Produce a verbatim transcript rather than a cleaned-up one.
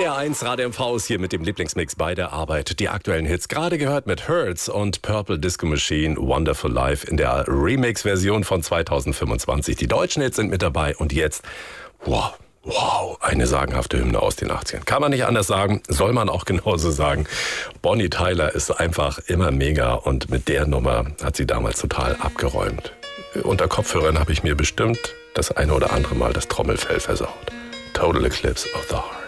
D R eins Radio M V ist hier mit dem Lieblingsmix bei der Arbeit. Die aktuellen Hits gerade gehört mit Hurts und Purple Disco Machine Wonderful Life in der Remix-Version von zweitausendfünfundzwanzig. Die deutschen Hits sind mit dabei und jetzt, wow, wow, eine sagenhafte Hymne aus den achtzigern. Kann man nicht anders sagen, soll man auch genauso sagen. Bonnie Tyler ist einfach immer mega und mit der Nummer hat sie damals total abgeräumt. Unter Kopfhörern habe ich mir bestimmt das eine oder andere Mal das Trommelfell versaut. Total Eclipse of the Heart.